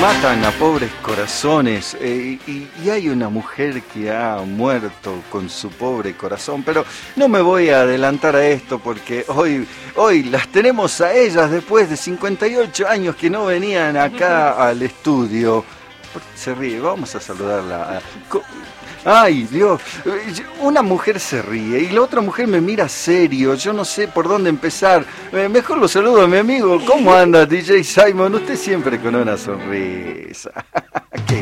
Matan a pobres corazones y hay una mujer que ha muerto con su pobre corazón, pero no me voy a adelantar a esto porque hoy las tenemos a ellas después de 58 años que no venían acá al estudio. Se ríe, vamos a saludarla. Ay, Dios, una mujer se ríe y la otra mujer me mira serio, yo no sé por dónde empezar. Mejor lo saludo a mi amigo. ¿Cómo anda, DJ Simon? Usted siempre con una sonrisa.